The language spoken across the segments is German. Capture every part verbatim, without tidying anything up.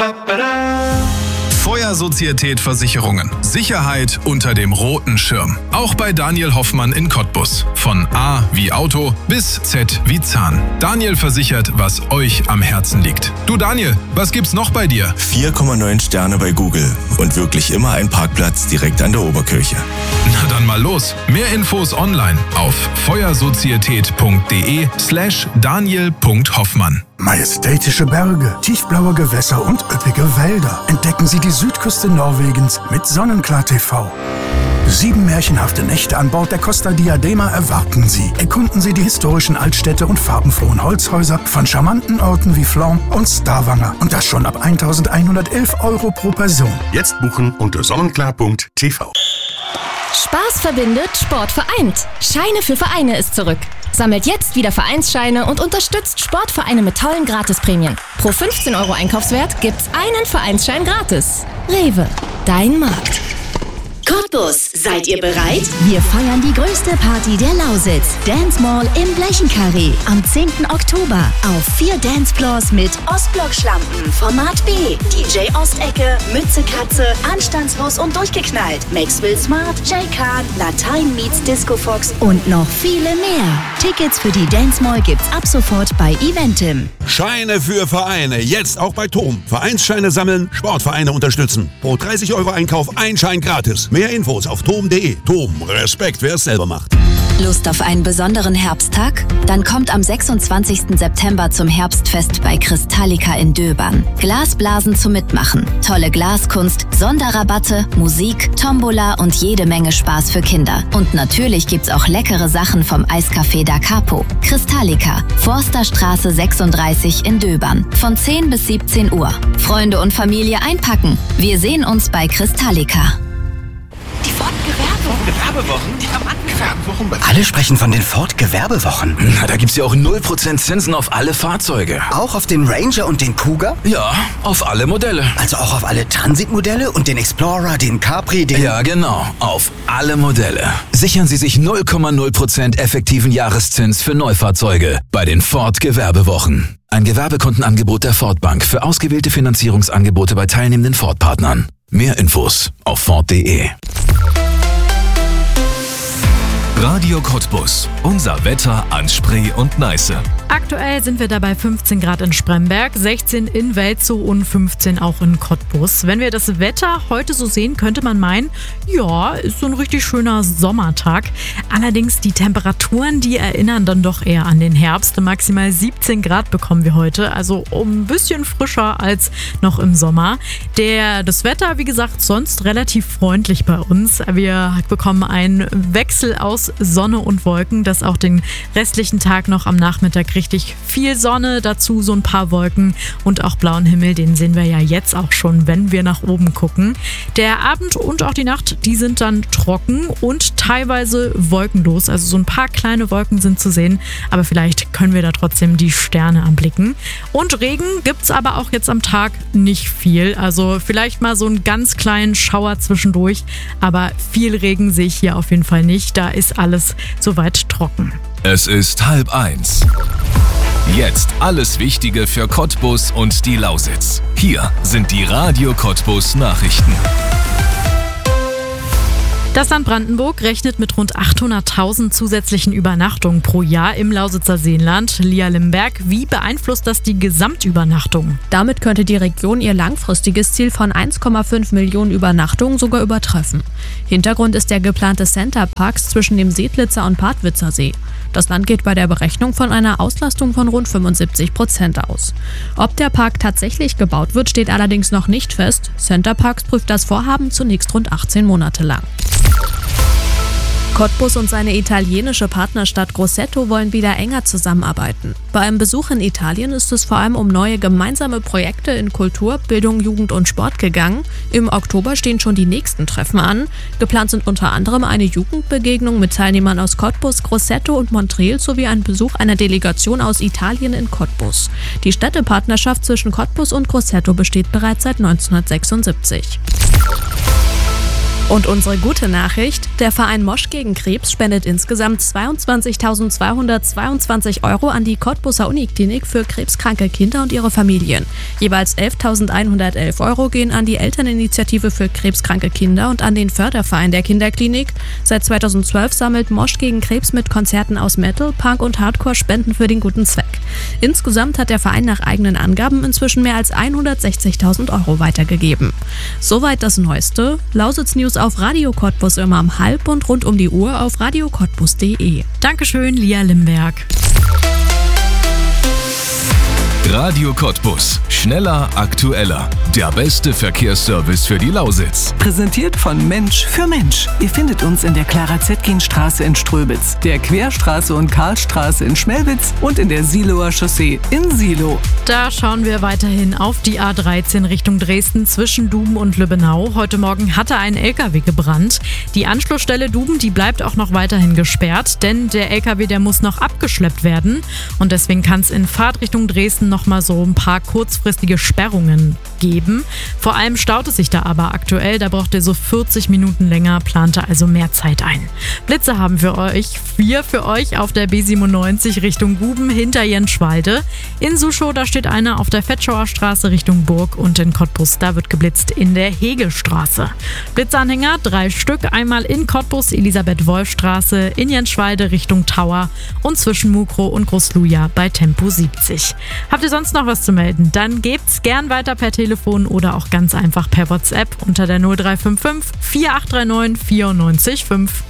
Feuersozietät Versicherungen. Sicherheit unter dem roten Schirm. Auch bei Daniel Hoffmann in Cottbus. Von A wie Auto bis Z wie Zahn. Daniel versichert, was euch am Herzen liegt. Du Daniel, was gibt's noch bei dir? vier Komma neun Sterne bei Google und wirklich immer ein Parkplatz direkt an der Oberkirche. Na dann mal los. Mehr Infos online auf feuersozietät.de slash daniel.hoffmann. Majestätische Berge, tiefblaue Gewässer und üppige Wälder. Entdecken Sie die Südküste Norwegens mit Sonnenklar T V. Sieben märchenhafte Nächte an Bord der Costa Diadema erwarten Sie. Erkunden Sie die historischen Altstädte und farbenfrohen Holzhäuser von charmanten Orten wie Flom und Stavanger. Und das schon ab eintausendeinhundertelf Euro pro Person. Jetzt buchen unter sonnenklar punkt t v. Spaß verbindet, Sport vereint. Scheine für Vereine ist zurück. Sammelt jetzt wieder Vereinsscheine und unterstützt Sportvereine mit tollen Gratisprämien. Pro fünfzehn Euro Einkaufswert gibt's einen Vereinsschein gratis. Rewe, dein Markt. Cottbus, seid ihr bereit? Wir feiern die größte Party der Lausitz. Dance Mall im Blechenkarree am zehnten Oktober. Auf vier Dancefloors mit Ostblock-Schlampen, Format B, D J Ostecke, Mütze Katze, Anstandslos und durchgeknallt, Maxwell Smart, J-Card, Latein meets Disco Fox und noch viele mehr. Tickets für die Dance Mall gibt's ab sofort bei Eventim. Scheine für Vereine, jetzt auch bei Tom. Vereinsscheine sammeln, Sportvereine unterstützen. Pro dreißig Euro Einkauf ein Schein gratis. Mehr Infos auf tom punkt de. Tom, Respekt, wer es selber macht. Lust auf einen besonderen Herbsttag? Dann kommt am sechsundzwanzigsten September zum Herbstfest bei Kristallika in Döbern. Glasblasen zum Mitmachen, tolle Glaskunst, Sonderrabatte, Musik, Tombola und jede Menge Spaß für Kinder. Und natürlich gibt's auch leckere Sachen vom Eiscafé Da Capo. Kristallika, Forsterstraße sechsunddreißig in Döbern. Von zehn bis siebzehn Uhr. Freunde und Familie einpacken. Wir sehen uns bei Kristallika. Die Ford-Gewerbewochen. Gewerbewochen? Gewerbewochen? Alle sprechen von den Ford-Gewerbewochen. Na, da gibt's ja auch null Prozent Zinsen auf alle Fahrzeuge. Auch auf den Ranger und den Cougar? Ja, auf alle Modelle. Also auch auf alle Transit-Modelle und den Explorer, den Capri, den... Ja, genau. Auf alle Modelle. Sichern Sie sich null Komma null Prozent effektiven Jahreszins für Neufahrzeuge bei den Ford-Gewerbewochen. Ein Gewerbekundenangebot der Ford Bank für ausgewählte Finanzierungsangebote bei teilnehmenden Ford-Partnern. Mehr Infos auf ford punkt de. Radio Cottbus. Unser Wetter an Spree und Neiße. Aktuell sind wir dabei fünfzehn Grad in Spremberg, sechzehn in Welzow und fünfzehn auch in Cottbus. Wenn wir das Wetter heute so sehen, könnte man meinen, ja, ist so ein richtig schöner Sommertag. Allerdings die Temperaturen, die erinnern dann doch eher an den Herbst. Maximal siebzehn Grad bekommen wir heute, also ein bisschen frischer als noch im Sommer. Der, das Wetter, wie gesagt, sonst relativ freundlich bei uns. Wir bekommen einen Wechsel aus Sonne und Wolken, das auch den restlichen Tag noch am Nachmittag richtig viel Sonne, dazu so ein paar Wolken und auch blauen Himmel, den sehen wir ja jetzt auch schon, wenn wir nach oben gucken. Der Abend und auch die Nacht, die sind dann trocken und teilweise wolkenlos, also so ein paar kleine Wolken sind zu sehen, aber vielleicht können wir da trotzdem die Sterne anblicken. Und Regen gibt's aber auch jetzt am Tag nicht viel, also vielleicht mal so einen ganz kleinen Schauer zwischendurch, aber viel Regen sehe ich hier auf jeden Fall nicht, da ist alles soweit trocken. Es ist halb eins. Jetzt alles Wichtige für Cottbus und die Lausitz. Hier sind die Radio Cottbus Nachrichten. Das Land Brandenburg rechnet mit rund achthunderttausend zusätzlichen Übernachtungen pro Jahr im Lausitzer Seenland. Lia Limberg, wie beeinflusst das die Gesamtübernachtung? Damit könnte die Region ihr langfristiges Ziel von eins Komma fünf Millionen Übernachtungen sogar übertreffen. Hintergrund ist der geplante Centerparks zwischen dem Seedlitzer und Padwitzer See. Das Land geht bei der Berechnung von einer Auslastung von rund fünfundsiebzig Prozent aus. Ob der Park tatsächlich gebaut wird, steht allerdings noch nicht fest. Centerparks prüft das Vorhaben zunächst rund achtzehn Monate lang. Cottbus und seine italienische Partnerstadt Grosseto wollen wieder enger zusammenarbeiten. Bei einem Besuch in Italien ist es vor allem um neue gemeinsame Projekte in Kultur, Bildung, Jugend und Sport gegangen. Im Oktober stehen schon die nächsten Treffen an. Geplant sind unter anderem eine Jugendbegegnung mit Teilnehmern aus Cottbus, Grosseto und Montreal sowie ein Besuch einer Delegation aus Italien in Cottbus. Die Städtepartnerschaft zwischen Cottbus und Grosseto besteht bereits seit neunzehnhundertsechsundsiebzig. Und unsere gute Nachricht, der Verein Mosch gegen Krebs spendet insgesamt zweiundzwanzigtausendzweihundertzweiundzwanzig Euro an die Cottbuser Uniklinik für krebskranke Kinder und ihre Familien. Jeweils elftausendeinhundertelf Euro gehen an die Elterninitiative für krebskranke Kinder und an den Förderverein der Kinderklinik. Seit zweitausendzwölf sammelt Mosch gegen Krebs mit Konzerten aus Metal, Punk und Hardcore Spenden für den guten Zweck. Insgesamt hat der Verein nach eigenen Angaben inzwischen mehr als hundertsechzigtausend Euro weitergegeben. Soweit das Neueste. Lausitz News auf Radio Cottbus immer um halb und rund um die Uhr auf radio cottbus punkt de. Dankeschön, Lia Limberg. Radio Cottbus. Schneller, aktueller. Der beste Verkehrsservice für die Lausitz. Präsentiert von Mensch für Mensch. Ihr findet uns in der Clara-Zetkin-Straße in Ströbitz, der Querstraße und Karlstraße in Schmelwitz und in der Siloer Chaussee in Silo. Da schauen wir weiterhin auf die A dreizehn Richtung Dresden zwischen Duben und Lübbenau. Heute Morgen hatte ein L K W gebrannt. Die Anschlussstelle Duben, die bleibt auch noch weiterhin gesperrt, denn der L K W, der muss noch abgeschleppt werden. Und deswegen kann es in Fahrtrichtung Dresden noch mal so ein paar kurzfristige Sperrungen geben. Vor allem staut es sich da aber aktuell. Da braucht ihr so vierzig Minuten länger, plante also mehr Zeit ein. Blitze haben für euch, wir für euch auf der B siebenundneunzig Richtung Guben hinter Jenschwalde. In Suschow, da steht einer auf der Fetschauer Straße Richtung Burg und in Cottbus, da wird geblitzt in der Hegelstraße. Blitzanhänger, drei Stück, einmal in Cottbus, Elisabeth-Wolf-Straße, in Jenschwalde Richtung Tower und zwischen Mukro und Großluja bei Tempo siebzig. Habt ihr sonst noch was zu melden? Dann gebt's gern weiter per Telefon oder auch ganz einfach per WhatsApp unter der null drei fünf fünf vier acht drei neun vier neun fünf.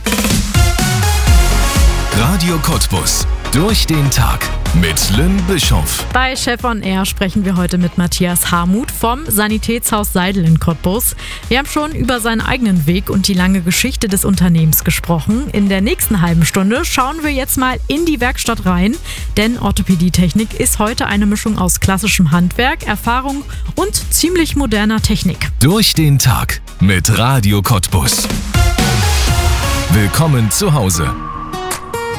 Radio Cottbus. Durch den Tag mit Lynn Bischoff. Bei Chef on Air sprechen wir heute mit Matthias Harmuth vom Sanitätshaus Seidel in Cottbus. Wir haben schon über seinen eigenen Weg und die lange Geschichte des Unternehmens gesprochen. In der nächsten halben Stunde schauen wir jetzt mal in die Werkstatt rein, denn Orthopädietechnik ist heute eine Mischung aus klassischem Handwerk, Erfahrung und ziemlich moderner Technik. Durch den Tag mit Radio Cottbus. Willkommen zu Hause.